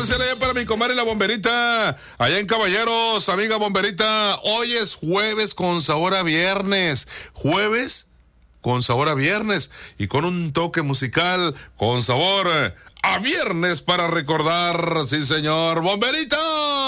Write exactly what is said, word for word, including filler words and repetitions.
especial allá para mi comadre la Bomberita, allá en Caballeros, amiga Bomberita. Hoy es jueves con sabor a viernes. Jueves con sabor a viernes y con un toque musical con sabor a viernes para recordar. Sí, señor. ¡Bomberita!